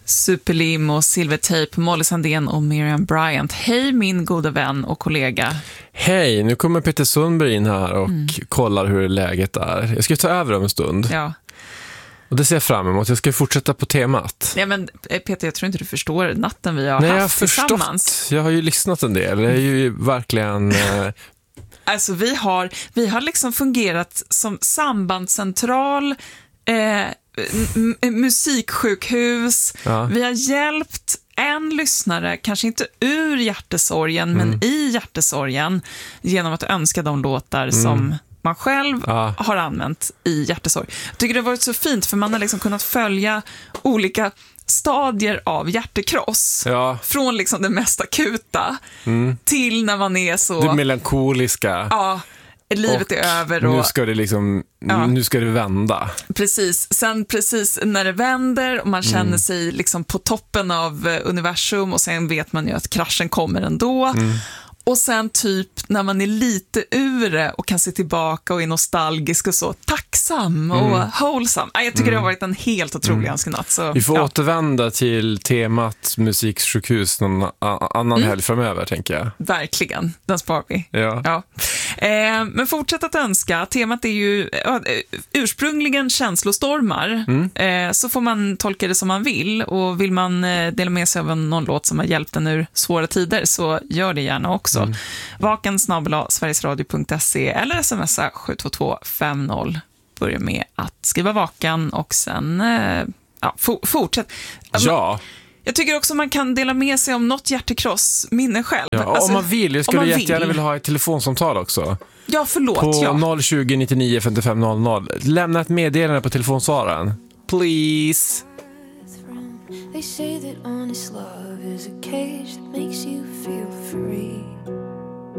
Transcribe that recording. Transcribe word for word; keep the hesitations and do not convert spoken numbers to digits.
Superlim och Silvertape, Molly Sandén och Miriam Bryant. Hej min goda vän och kollega. Hej, nu kommer Peter Sundberg in här och mm. kollar hur läget är. Jag ska ta över om en stund. Ja. Och det ser jag fram emot. Jag ska fortsätta på temat. Ja, men Peter, jag tror inte du förstår natten vi har Nej, haft jag har tillsammans. Förstått. Jag har ju lyssnat en del. Det är ju verkligen... Eh... Alltså vi har, vi har liksom fungerat som sambandscentral, eh, m- musiksjukhus. Ja. Vi har hjälpt en lyssnare, kanske inte ur hjärtesorgen, mm. men i hjärtesorgen, genom att önska de låtar mm. som man själv ja. har använt i hjärtesorg. Jag tycker det har varit så fint, för man har liksom kunnat följa olika stadier av hjärtekross. Ja. Från liksom det mest akuta mm. till när man är så... Det melankoliska. Ja, livet och är över. Och, nu ska det liksom, ja. nu ska det vända. Precis. Sen precis när det vänder och man känner mm. sig liksom på toppen av universum, och sen vet man ju att kraschen kommer ändå. Mm. Och sen typ när man är lite ur det och kan se tillbaka och är nostalgisk och så tacksam och mm. wholesome. Jag tycker mm. det har varit en helt otrolig mm. önskenatt. Så, vi får ja. återvända till temat musiksjukhus någon annan mm. helg framöver, tänker jag. Verkligen, den sparar vi. Ja. Ja. Eh, men fortsätt att önska. Temat är ju uh, ursprungligen känslostormar. Mm. Eh, så får man tolka det som man vill. Och vill man eh, dela med sig av någon låt som har hjälpt en ur svåra tider, så gör det gärna också. Mm. Vaken snabel-a sverigesradio punkt se eller smsa sju två två fem noll. Börja med att skriva vaken och sen eh, ja, for, fortsätt. Ja. Jag tycker också man kan dela med sig om något hjärtekross minne själv. Ja, alltså, om man vill. Jag skulle jättegärna vilja ha ett telefonsamtal också. Ja, förlåt. På ja. noll tjugo nittionio femtiofem noll noll. Lämna ett meddelande på telefonsvararen. Please. They say that honest love is a cage that makes you feel free.